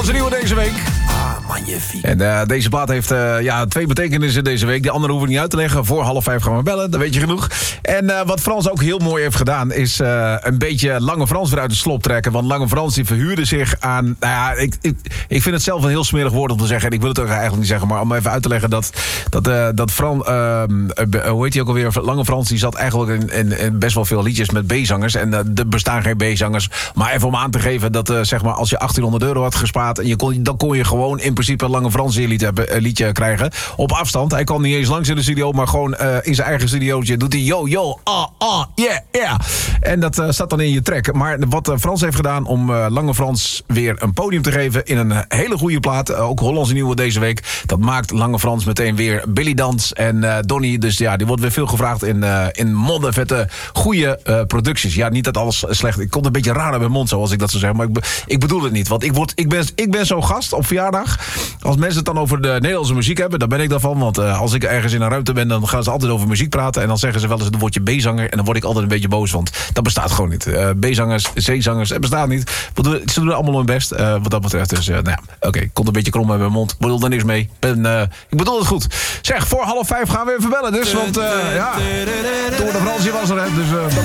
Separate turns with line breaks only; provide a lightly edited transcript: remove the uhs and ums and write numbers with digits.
Hollandse nieuwe deze week.
Magnifiek.
En deze plaat heeft twee betekenissen deze week. Die andere hoeven we niet uit te leggen. Voor 4:30 gaan we bellen, dat weet je genoeg. En wat Frans ook heel mooi heeft gedaan... is een beetje Lange Frans weer uit de slop trekken. Want Lange Frans die verhuurde zich aan... Nou ja, ik vind het zelf een heel smerig woord om te zeggen. En ik wil het ook eigenlijk niet zeggen. Maar om even uit te leggen dat Frans... hoe heet hij ook alweer? Lange Frans die zat eigenlijk in best wel veel liedjes met B-zangers. En er bestaan geen B-zangers. Maar even om aan te geven dat zeg maar als je €1800 had gespaard... en dan kon je gewoon in principe een Lange Frans liedje krijgen. Op afstand. Hij kwam niet eens langs in de studio, maar gewoon in zijn eigen studiootje doet hij yo, yeah. En dat staat dan in je track. Maar wat Frans heeft gedaan om Lange Frans weer een podium te geven in een hele goede plaat. Ook Hollandse nieuwe deze week. Dat maakt Lange Frans meteen weer Billy Dans en Donny. Dus ja, die wordt weer veel gevraagd in moddervette goede producties. Ja, niet dat alles slecht. Ik kon een beetje raar uit mijn mond, zoals ik dat zou zeggen. Maar ik bedoel het niet. Want ik ben zo'n gast op verjaardag. Als mensen het dan over de Nederlandse muziek hebben, dan ben ik daarvan. Want als ik ergens in een ruimte ben, dan gaan ze altijd over muziek praten. En dan zeggen ze wel eens het woordje B-zanger. En dan word ik altijd een beetje boos, want dat bestaat gewoon niet. B-zangers, C-zangers, het bestaat niet. Ze doen allemaal hun best, wat dat betreft. Dus oké, ik kon een beetje krom uit mijn mond. Bedoel er niks mee. Ik bedoel het goed. Zeg, voor 4:30 gaan we even bellen dus. Want Tour de France was er, hè. Dus